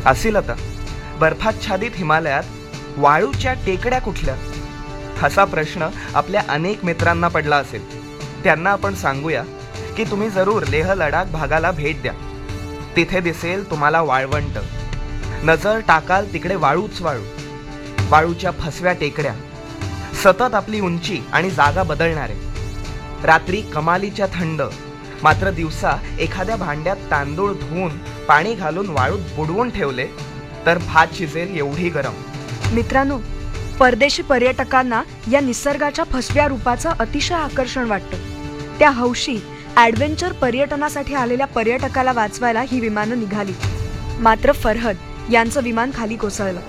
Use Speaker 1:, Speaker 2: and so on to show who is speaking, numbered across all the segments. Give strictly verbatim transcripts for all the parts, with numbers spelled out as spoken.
Speaker 1: असिलता, बर्फाच्छादित हिमालयात वाळूच्या टेकड्या कुठल्या, असा प्रश्न आपल्या अनेक मित्रांना पडला असेल. त्यांना आपण सांगूया की तुम्ही जरूर लेह लडाख भागाला भेट द्या. तिथे दिसेल तुम्हाला वाळवंट. नजर टाकाल तिकडे वाळूच वाळू, वाळूच्या फसव्या टेकड्या, सतत आपली उंची आणि जागा बदलणारे. रात्री कमालीच्या थंड, मात्र दिवसा एखाद्या भांड्यात तांदूळ धुवून पाणी घालून वाळूत बुडवून ठेवले तर भात शिजेल एवढी गरम.
Speaker 2: मित्रांनो, परदेशी पर्यटकांना या निसर्गाच्या फसव्या रूपाचं अतिशय आकर्षण वाटतं. त्या हौशी ॲडव्हेंचर पर्यटनासाठी आलेल्या पर्यटकाला वाचवायला ही विमानं निघाली. मात्र फरहद यांचं विमान खाली कोसळलं.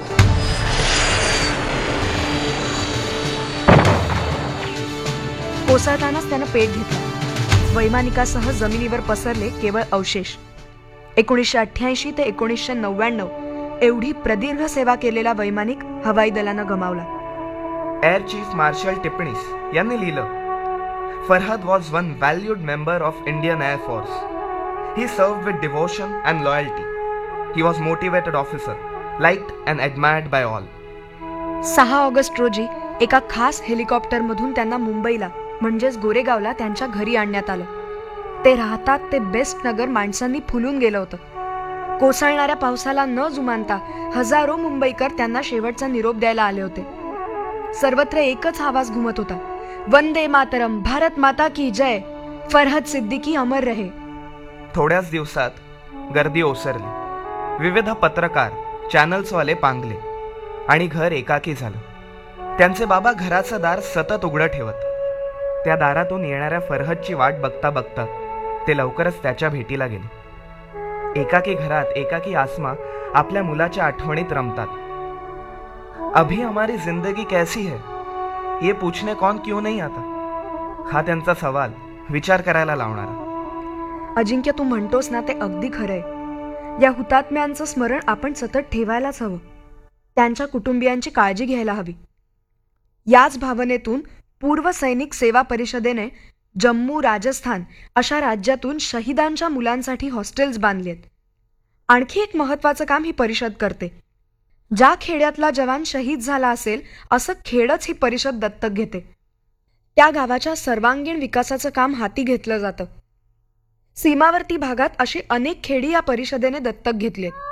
Speaker 2: कोसळतानाच त्यानं पेट घेतला. वैमानिकासह जमिनीवर पसरले केवळ अवशेष. एकोणीसशे अठ्ठ्याऐंशी ते एकोणीसशे नव्याण्णव एवढी प्रदीर्घ सेवा केलेला वैमानिक हवाई दलानं गमावला.
Speaker 1: एअर चीफ मार्शल टिप्पणीस यांनी लिहिलं, Farhad was one valued member of Indian air force. He served with devotion and loyalty. He was motivated officer, liked and ॲडमायर्ड bye all.
Speaker 2: सहा ऑगस्ट रोजी एका खास हेलिकॉप्टरमधून त्यांना मुंबईला म्हणजेच गोरेगावला त्यांच्या घरी आणण्यात आलं. ते राहतात ते बेस्ट नगर माणसांनी फुलून गेलं होतं. कोसळणाऱ्या पावसाला न जुमानता हजारो मुंबईकर त्यांना शेवटचा निरोप द्यायला आले होते. सर्वत्र एकच आवाज घुमत होता, वंदे मातरम, भारत माता की जय, फरहद सिद्दीकी अमर रहे.
Speaker 1: थोड्याच दिवसात गर्दी ओसरली. विविध पत्रकार, चॅनल्सवाले पांगले आणि घर एकाकी झालं. त्यांचे बाबा घराचं दार सतत उघडं ठेवत. त्या दारातून येणाऱ्या फरहदची वाट बघता बघता ते लवकरच त्याच्या भेटीला गेले. एकाकी घरात एकाकी आसमा आपल्या मुलाच्या आठवणीत रमतात. अभी हमारी जिंदगी कैसी है ये पूछने कौन क्यों नहीं आता, हा त्यांचा सवाल विचार करायला लावणारा.
Speaker 2: अजिंक्य, तू म्हणतोस ना ते अगदी खरंय. या हुतात्म्यांचं स्मरण आपण सतत ठेवायलाच हवं. त्यांच्या कुटुंबियांची काळजी घ्यायला हवी. याच भावनेतून पूर्व सैनिक सेवा परिषदेने जम्मू, राजस्थान अशा राज्यातून शहीदांच्या मुलांसाठी हॉस्टेल्स बांधलेत. आणखी एक महत्त्वाचं काम ही परिषद करते. ज्या खेड्यातला जवान शहीद झाला असेल असं खेडच ही परिषद दत्तक घेते. त्या गावाच्या सर्वांगीण विकासाचं काम हाती घेतलं जातं. सीमावर्ती भागात अशी अनेक खेडी या परिषदेने दत्तक घेतलीत.